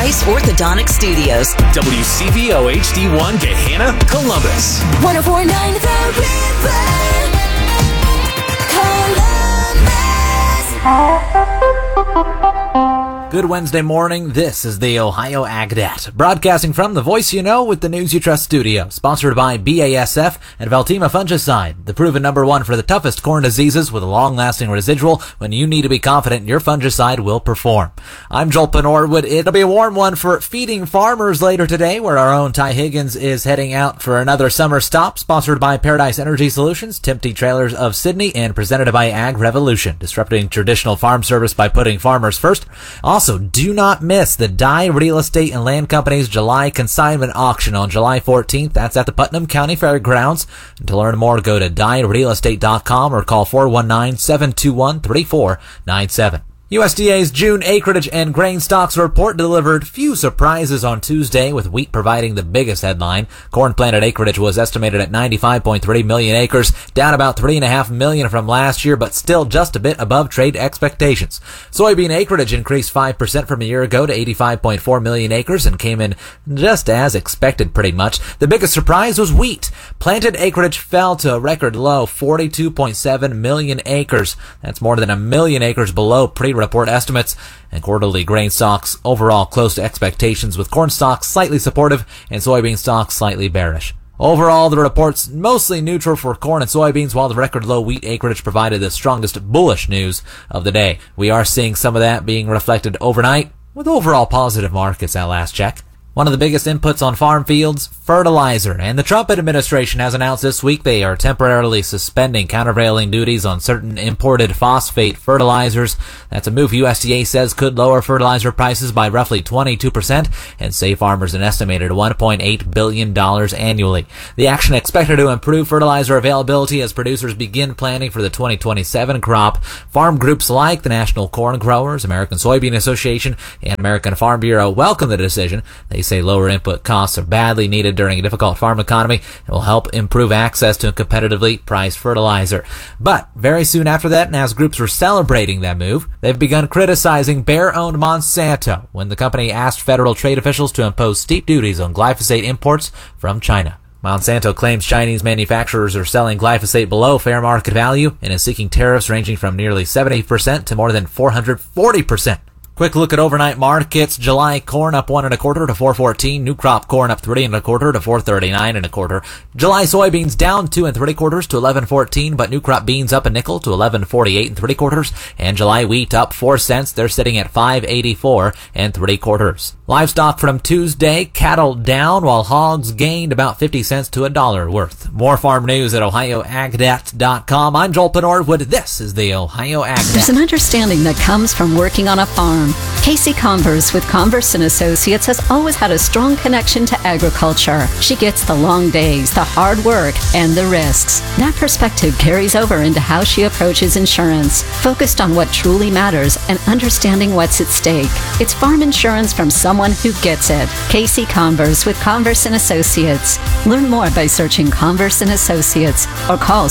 Price Orthodontic Studios. WCVO HD1 Gahanna, Columbus. 104.9 The River, Columbus. Good Wednesday morning. This is the Ohio AgDat, broadcasting from the voice you know with the News You Trust studio, sponsored by BASF and Veltima Fungicide, the proven #1 for the toughest corn diseases with a long-lasting residual when you need to be confident your fungicide will perform. I'm Joel Norwood. It'll be a warm one for feeding farmers later today, where our own Ty Higgins is heading out for another summer stop, sponsored by Paradise Energy Solutions, Timpty Trailers of Sydney, and presented by Ag Revolution, disrupting traditional farm service by putting farmers first. Also, do not miss the Dye Real Estate and Land Company's July consignment auction on July 14th. That's at the Putnam County Fairgrounds. And to learn more, go to dyerealestate.com or call 419-721-3497. USDA's June acreage and grain stocks report delivered few surprises on Tuesday, with wheat providing the biggest headline. Corn planted acreage was estimated at 95.3 million acres, down about 3.5 million from last year, but still just a bit above trade expectations. Soybean acreage increased 5% from a year ago to 85.4 million acres and came in just as expected pretty much. The biggest surprise was wheat. Planted acreage fell to a record low 42.7 million acres. That's more than a million acres below pre-report estimates, and quarterly grain stocks overall close to expectations, with corn stocks slightly supportive and soybean stocks slightly bearish. Overall, the report's mostly neutral for corn and soybeans, while the record low wheat acreage provided the strongest bullish news of the day. We are seeing some of that being reflected overnight, with overall positive markets at last check. One of the biggest inputs on farm fields, fertilizer, and the Trump administration has announced this week they are temporarily suspending countervailing duties on certain imported phosphate fertilizers. That's a move USDA says could lower fertilizer prices by roughly 22% and save farmers an estimated $1.8 billion annually. The action expected to improve fertilizer availability as producers begin planning for the 2027 crop. Farm groups like the National Corn Growers, American Soybean Association, and American Farm Bureau welcome the decision. They say lower input costs are badly needed during a difficult farm economy and will help improve access to competitively priced fertilizer. But very soon after that, and as groups were celebrating that move, they've begun criticizing Bayer-owned Monsanto when the company asked federal trade officials to impose steep duties on glyphosate imports from China. Monsanto claims Chinese manufacturers are selling glyphosate below fair market value and is seeking tariffs ranging from nearly 70% to more than 440%. Quick look at overnight markets. July corn up 1 1/4 to 4.14. New crop corn up 3 1/4 to 4.39 1/4. July soybeans down 2 3/4 to 11.14, but new crop beans up a nickel to 11.48 3/4. And July wheat up 4 cents. They're sitting at 5.84 3/4. Livestock from Tuesday, cattle down while hogs gained about 50 cents to $1 worth. More farm news at OhioAgDat.com. I'm Joel Norwood. This is the Ohio AgDat. There's an understanding that comes from working on a farm. Casey Converse with Converse & Associates has always had a strong connection to agriculture. She gets the long days, the hard work, and the risks. That perspective carries over into how she approaches insurance, focused on what truly matters and understanding what's at stake. It's farm insurance from someone who gets it. Casey Converse with Converse & Associates. Learn more by searching Converse & Associates or call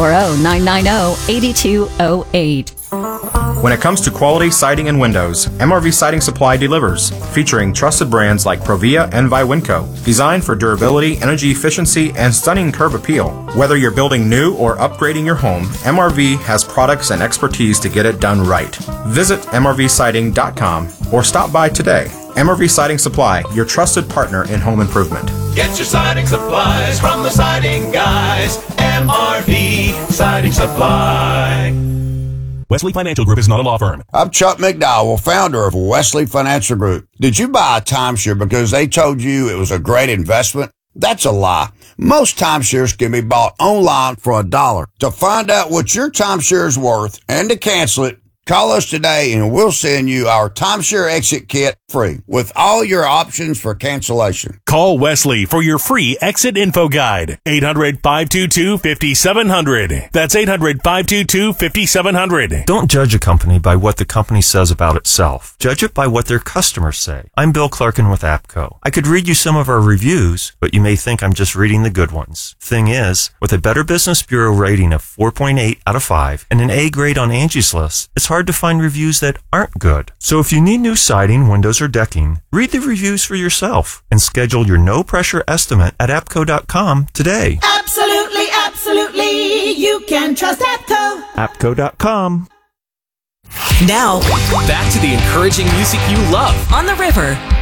740-990-8208. When it comes to quality siding and windows, MRV Siding Supply delivers, featuring trusted brands like Provia and Viwinco, designed for durability, energy efficiency, and stunning curb appeal. Whether you're building new or upgrading your home, MRV has products and expertise to get it done right. Visit MRVsiding.com or stop by today. MRV Siding Supply, your trusted partner in home improvement. Get your siding supplies from the siding guys. MRV Siding Supply. Wesley Financial Group is not a law firm. I'm Chuck McDowell, founder of Wesley Financial Group. Did you buy a timeshare because they told you it was a great investment? That's a lie. Most timeshares can be bought online for $1. To find out what your timeshare is worth and to cancel it, call us today and we'll send you our timeshare exit kit free with all your options for cancellation. Call Wesley for your free exit info guide. 800-522-5700. That's 800-522-5700. Don't judge a company by what the company says about itself. Judge it by what their customers say. I'm Bill Clarkin with APCO. I could read you some of our reviews, but you may think I'm just reading the good ones. Thing is, with a Better Business Bureau rating of 4.8 out of 5 and an A grade on Angie's List, it's hard hard to find reviews that aren't good. So if you need new siding, windows, or decking, read the reviews for yourself and schedule your no-pressure estimate at APCO.com today. Absolutely, absolutely. You can trust APCO. APCO.com. Now, back to the encouraging music you love On the river.